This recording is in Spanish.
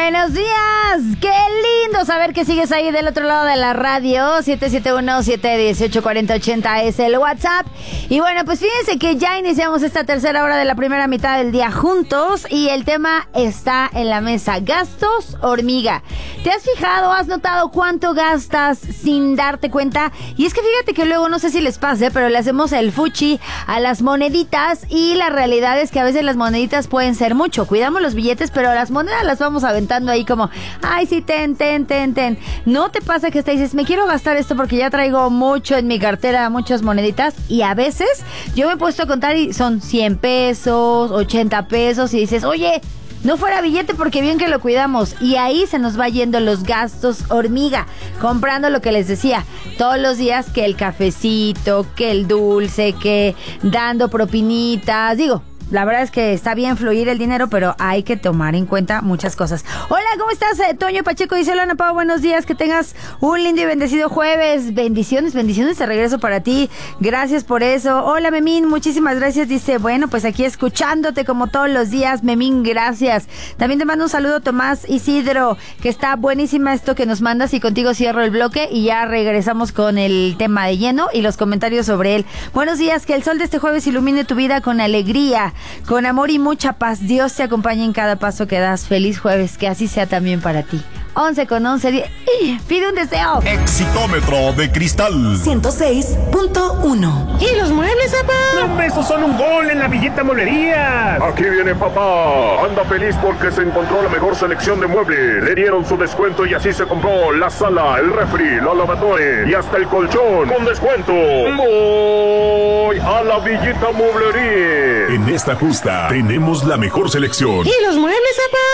Buenos días, qué lindo saber que sigues ahí del otro lado de la radio. 771-718-4080 es el WhatsApp. Y bueno, pues fíjense que ya iniciamos esta tercera hora de la primera mitad del día juntos y el tema está en la mesa: gastos hormiga. ¿Te has fijado, has notado cuánto gastas sin darte cuenta? Y es que fíjate que luego, no sé si les pase, pero le hacemos el fuchi a las moneditas y la realidad es que a veces las moneditas pueden ser mucho. Cuidamos los billetes, pero las monedas las vamos aventando ahí como, ay, sí, ten. ¿No te pasa que te dices, me quiero gastar esto porque ya traigo mucho en mi cartera, muchas moneditas? Y a veces yo me he puesto a contar y son 100 pesos, 80 pesos y dices, oye, no fuera billete porque bien que lo cuidamos. Y ahí se nos va yendo los gastos hormiga, comprando lo que les decía, todos los días, que el cafecito, que el dulce, que dando propinitas. Digo, la verdad es que está bien fluir el dinero, pero hay que tomar en cuenta muchas cosas. Hola, ¿cómo estás? Toño Pacheco dice, hola Ana Pau, buenos días, que tengas un lindo y bendecido jueves. Bendiciones de regreso para ti. Gracias por eso. Hola, Memín, muchísimas gracias. Dice, bueno, pues aquí escuchándote como todos los días, Memín, gracias. También te mando un saludo, Tomás Isidro, que está buenísima esto que nos mandas, y contigo cierro el bloque y ya regresamos con el tema de lleno y los comentarios sobre él. Buenos días, que el sol de este jueves ilumine tu vida con alegría, con amor y mucha paz. Dios te acompañe en cada paso que das. Feliz jueves, que así sea también para ti. 11:11. Pide un deseo. Exitómetro de cristal 106.1. ¿Y los muebles, papá? ¡No, esos son un gol en la Villita Mueblería! Aquí viene papá. Anda feliz porque se encontró la mejor selección de muebles. Le dieron su descuento y así se compró la sala, el refri, la lavadora y hasta el colchón con descuento. Voy a la Villita Mueblería. En esta justa tenemos la mejor selección. ¿Y los muebles, papá?